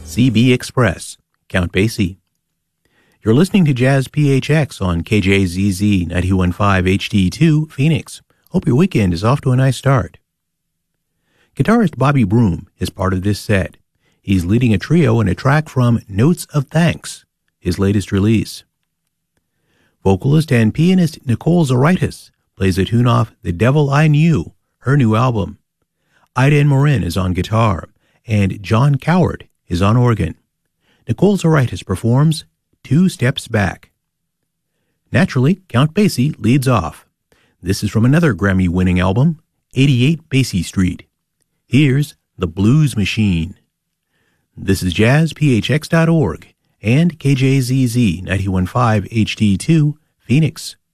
CB Express, Count Basie. You're listening to Jazz PHX on KJZZ 91.5 HD2, Phoenix. Hope your weekend is off to a nice start. Guitarist Bobby Broom is part of this set. He's leading a trio in a track from Notes of Thanks, his latest release. Vocalist and pianist Nicole Zaritis plays a tune off The Devil I Knew, her new album. Ida Morin is on guitar, and John Coward is on organ. Nicole Zaritis performs Two Steps Back. Naturally, Count Basie leads off. This is from another Grammy-winning album, 88 Basie Street. Here's The Blues Machine. This is jazzphx.org and KJZZ 91.5 HD2, Phoenix.